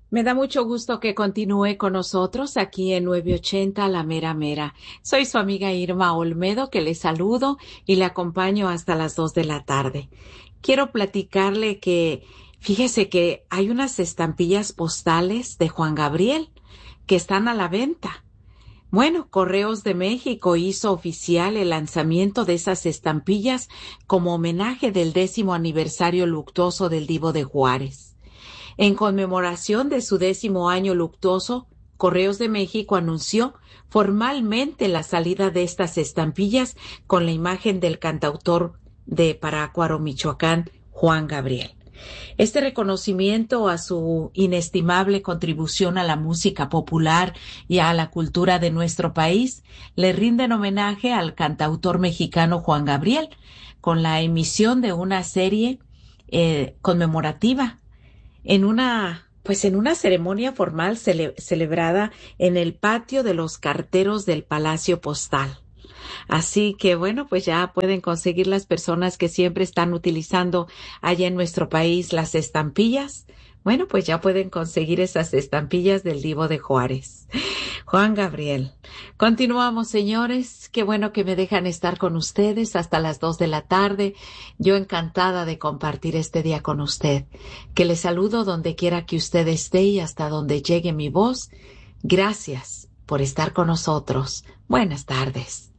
Me da mucho gusto que continúe con nosotros aquí en 980 La Mera Mera. Soy su amiga Irma Olmedo, que le saludo y le acompaño hasta las 2 de la tarde. Quiero platicarle que, fíjese que hay unas estampillas postales de Juan Gabriel que están a la venta. Bueno, Correos de México hizo oficial el lanzamiento de esas estampillas como homenaje del 10º aniversario luctuoso del Divo de Juárez. En conmemoración de su 10º año luctuoso, Correos de México anunció formalmente la salida de estas estampillas con la imagen del cantautor de Parácuaro, Michoacán, Juan Gabriel. Este reconocimiento a su inestimable contribución a la música popular y a la cultura de nuestro país le rinden homenaje al cantautor mexicano Juan Gabriel con la emisión de una serie conmemorativa en una ceremonia formal celebrada en el patio de los carteros del Palacio Postal. Así que bueno, pues ya pueden conseguir las personas que siempre están utilizando allá en nuestro país las estampillas. Bueno, pues ya pueden conseguir esas estampillas del Divo de Juárez. Juan Gabriel. Continuamos, señores. Qué bueno que me dejan estar con ustedes hasta las 2 de la tarde. Yo encantada de compartir este día con usted. Que le saludo donde quiera que usted esté y hasta donde llegue mi voz. Gracias por estar con nosotros. Buenas tardes.